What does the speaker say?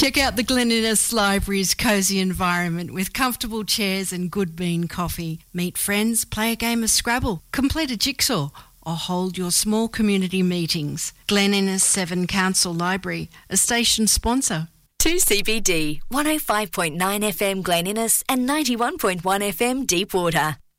Check out the Glen Innes Library's cosy environment with comfortable chairs and good bean coffee. Meet friends, play a game of Scrabble, complete a jigsaw, or hold your small community meetings. Glen Innes 7 Council Library, a station sponsor. 2CBD, 105.9 FM Glen Innes and 91.1 FM Deepwater.